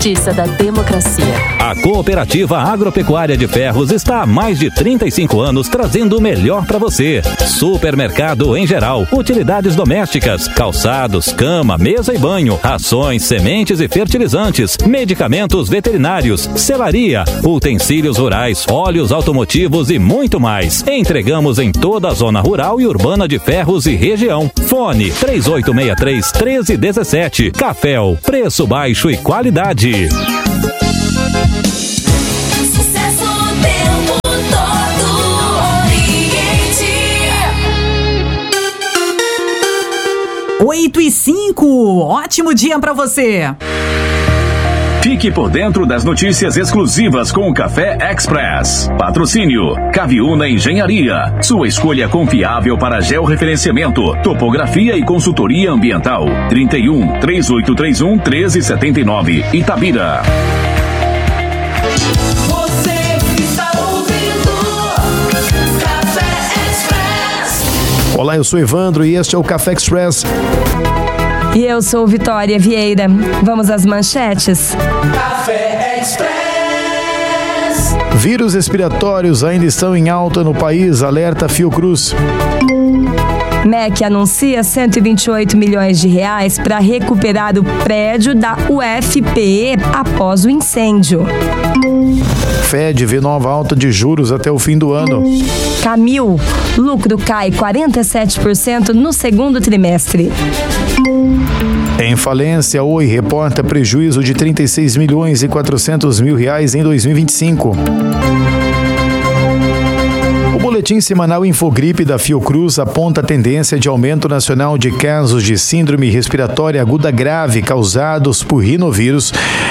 justiça da democracia. A Cooperativa Agropecuária de Ferros está há mais de 35 anos trazendo o melhor para você. Supermercado em geral, utilidades domésticas, calçados, cama, mesa e banho, rações, sementes e fertilizantes, medicamentos veterinários, selaria, utensílios rurais, óleos automotivos e muito mais. Entregamos em toda a zona rural e urbana de Ferros e região. Fone 3863-1317. Caféu, preço baixo e qualidade. Sucesso o tempo todo, Oriente. 8h05, ótimo dia pra você. Fique por dentro das notícias exclusivas com o Café Express. Patrocínio Caviúna Engenharia. Sua escolha confiável para georreferenciamento, topografia e consultoria ambiental. 31-3831-1379. Itabira. Você está ouvindo Café Express. Olá, eu sou Evandro e este é o Café Express. E eu sou Vitória Vieira. Vamos às manchetes? Café Express. Vírus respiratórios ainda estão em alta no país, alerta Fiocruz. MEC anuncia 128 milhões de reais para recuperar o prédio da UFPE após o incêndio. Fed vê nova alta de juros até o fim do ano. Camil, lucro cai 47% no segundo trimestre. Em falência, Oi reporta prejuízo de 36 milhões e 400 mil reais em 2025. O boletim semanal Infogripe da Fiocruz aponta a tendência de aumento nacional de casos de síndrome respiratória aguda grave causados por rinovírus,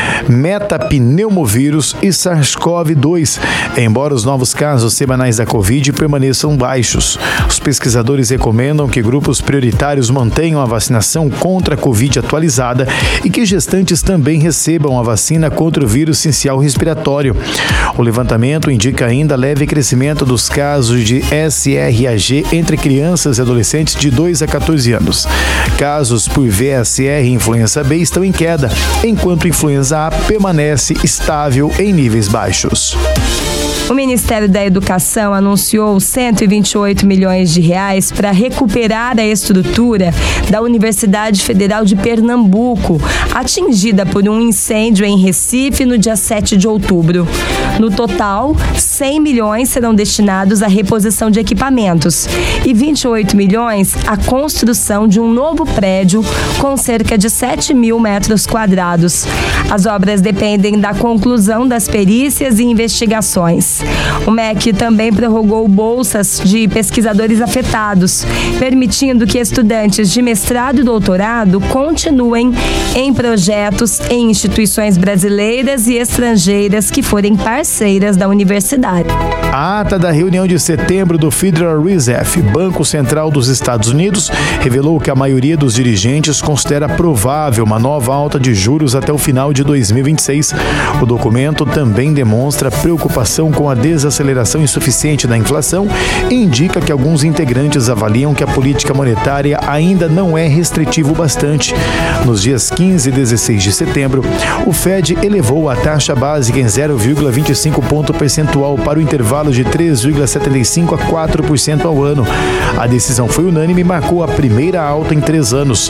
metapneumovírus e SARS-CoV-2, embora os novos casos semanais da Covid permaneçam baixos. Os pesquisadores recomendam que grupos prioritários mantenham a vacinação contra a Covid atualizada e que gestantes também recebam a vacina contra o vírus sincial respiratório. O levantamento indica ainda leve crescimento dos casos de SRAG entre crianças e adolescentes de 2 a 14 anos. Casos por VSR e influenza B estão em queda, enquanto influenza A permanece estável em níveis baixos. O Ministério da Educação anunciou 128 milhões de reais para recuperar a estrutura da Universidade Federal de Pernambuco, atingida por um incêndio em Recife no dia 7 de outubro. No total, 100 milhões serão destinados à reposição de equipamentos e 28 milhões à construção de um novo prédio com cerca de 7 mil metros quadrados. As obras dependem da conclusão das perícias e investigações. O MEC também prorrogou bolsas de pesquisadores afetados, permitindo que estudantes de mestrado e doutorado continuem em projetos em instituições brasileiras e estrangeiras que forem parceiras da universidade. A ata da reunião de setembro do Federal Reserve, Banco Central dos Estados Unidos, revelou que a maioria dos dirigentes considera provável uma nova alta de juros até o final de 2026. O documento também demonstra preocupação com a desaceleração insuficiente da inflação e indica que alguns integrantes avaliam que a política monetária ainda não é restritiva o bastante. Nos dias 15 e 16 de setembro, o Fed elevou a taxa básica em 0,25 ponto percentual para o intervalo de 3,75% a 4% ao ano. A decisão foi unânime e marcou a primeira alta em 3 anos.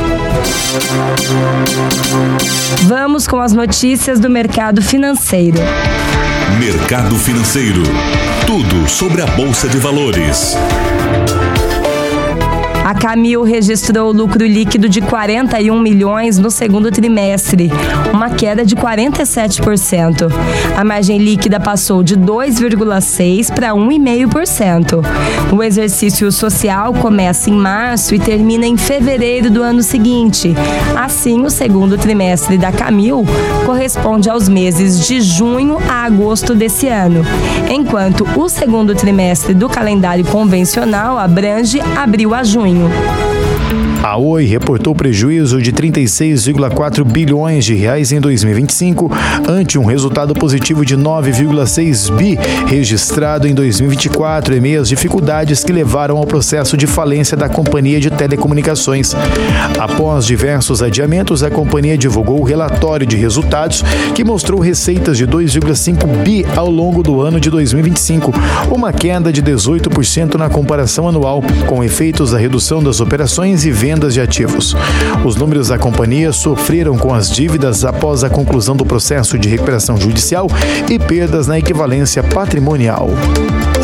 Vamos com as notícias do mercado financeiro. Mercado financeiro. Tudo sobre a Bolsa de Valores. A Camil registrou lucro líquido de 41 milhões no segundo trimestre, uma queda de 47%. A margem líquida passou de 2,6% para 1,5%. O exercício social começa em março e termina em fevereiro do ano seguinte. Assim, o segundo trimestre da Camil corresponde aos meses de junho a agosto desse ano, enquanto o segundo trimestre do calendário convencional abrange abril a junho. A Oi reportou prejuízo de 36,4 bilhões de reais em 2025, ante um resultado positivo de 9,6 bi registrado em 2024, em meio às dificuldades que levaram ao processo de falência da companhia de telecomunicações. Após diversos adiamentos, a companhia divulgou o relatório de resultados que mostrou receitas de 2,5 bi ao longo do ano de 2025, uma queda de 18% na comparação anual, com efeitos da redução das operações e vendas de ativos. Os números da companhia sofreram com as dívidas após a conclusão do processo de recuperação judicial e perdas na equivalência patrimonial.